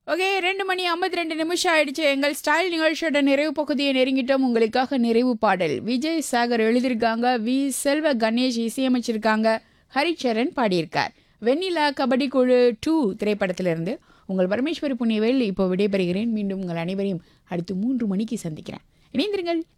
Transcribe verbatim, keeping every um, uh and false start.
Okay, ரெண்டு மணி ஐம்பத்தி ரெண்டு நிமிஷம் ஆயிடுச்சு. எங்கள் ஸ்டைல் நிகழ்ச்சியோட நிறைவு பகுதியை நெருங்கிட்டோம். உங்களுக்காக நிறைவு பாடல் விஜய் சாகர் எழுதியிருக்காங்க, வி செல்வ கணேஷ் இசையமைச்சிருக்காங்க, ஹரிச்சரன் பாடியிருக்கார். வெண்ணிலா கபடி குழு டூ திரைப்படத்திலிருந்து உங்கள் பரமேஸ்வரி புண்ணியவேல் இப்போ விடைபெறுகிறேன். மீண்டும் உங்கள் அனைவரையும் அடுத்து மூன்று மணிக்கு சந்திக்கிறேன். இணைந்திருங்கள்.